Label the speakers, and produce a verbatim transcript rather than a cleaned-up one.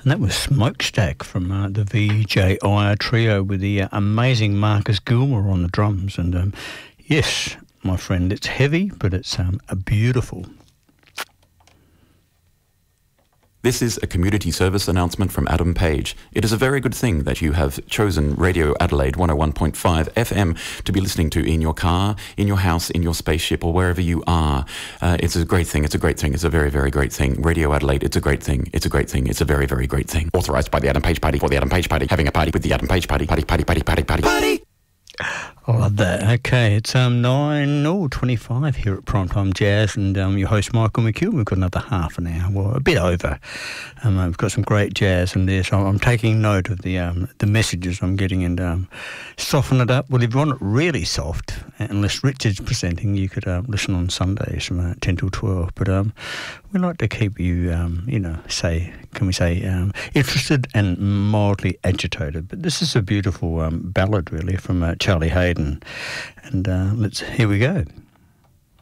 Speaker 1: And that was Smokestack from uh, the V J I trio with the uh, amazing Marcus Gilmer on the drums. And um, yes, my friend, it's heavy, but it's um, a beautiful.
Speaker 2: This is a community service announcement from Adam Page. It is a very good thing that you have chosen Radio Adelaide one oh one point five F M to be listening to in your car, in your house, in your spaceship, or wherever you are. Uh, it's a great thing. It's a great thing. It's a very, very great thing. Radio Adelaide, it's a great thing. It's a great thing. It's a very, very great thing. Authorised by the Adam Page Party for the Adam Page Party. Having a party with the Adam Page Party. Party, party, party, party, party, party.
Speaker 1: I love that. Okay, it's um nine oh twenty-five here at Primetime Jazz, and um your host Michael McHugh. We've got another half an hour, well, a bit over. Um, we've got some great jazz in there, so I'm taking note of the um the messages I'm getting and um soften it up. Well, if you want it really soft, unless Richard's presenting, you could uh, listen on Sundays from uh, ten till twelve. But um, we like to keep you um you know say can we say um interested and mildly agitated. But this is a beautiful um ballad really from uh, Charlie Hayden, and uh, let's here we go.